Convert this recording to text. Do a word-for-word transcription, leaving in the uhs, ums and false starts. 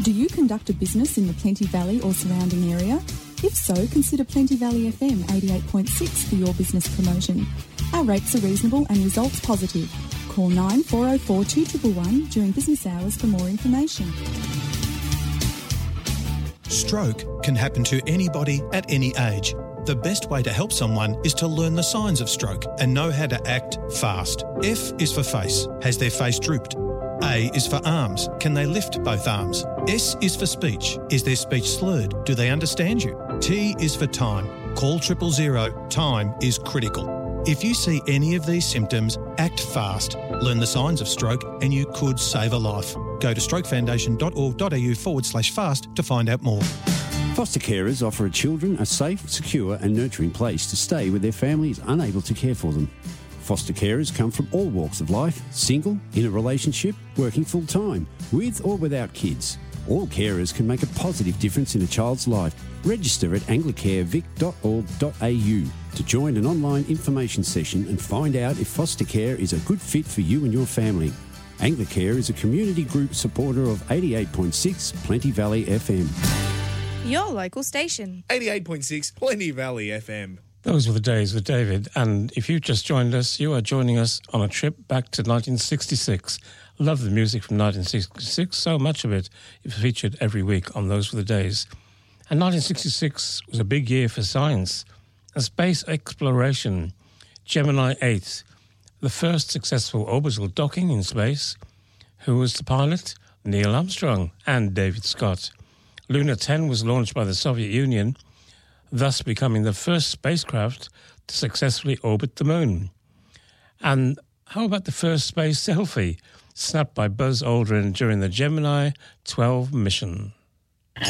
Do you conduct a business in the Plenty Valley or surrounding area? If so, consider Plenty Valley F M eighty-eight point six for your business promotion. Our rates are reasonable and results positive. Call nine four oh four two one one one during business hours for more information. Stroke can happen to anybody at any age. The best way to help someone is to learn the signs of stroke and know how to act fast. F is for face. Has their face drooped? A is for arms. Can they lift both arms? S is for speech. Is their speech slurred? Do they understand you? T is for time. Call triple zero. Time is critical. If you see any of these symptoms, act fast. Learn the signs of stroke and you could save a life. Go to strokefoundation.org.au forward slash fast to find out more. Foster carers offer children a safe, secure and nurturing place to stay where their family is unable to care for them. Foster carers come from all walks of life, single, in a relationship, working full-time, with or without kids. All carers can make a positive difference in a child's life. Register at anglicarevic dot org dot a u to join an online information session and find out if foster care is a good fit for you and your family. Anglicare is a community group supporter of eighty-eight point six Plenty Valley F M. Your local station. eighty-eight point six Plenty Valley F M. Those were the days with David, and if you've just joined us, you are joining us on a trip back to nineteen sixty-six. Love the music from nineteen sixty-six, so much of it is featured every week on Those Were the Days. And nineteen sixty-six was a big year for science and space exploration. Gemini eight, the first successful orbital docking in space. Who was the pilot? Neil Armstrong and David Scott. Luna ten was launched by the Soviet Union, thus becoming the first spacecraft to successfully orbit the moon. And how about the first space selfie, snapped by Buzz Aldrin during the Gemini twelve mission?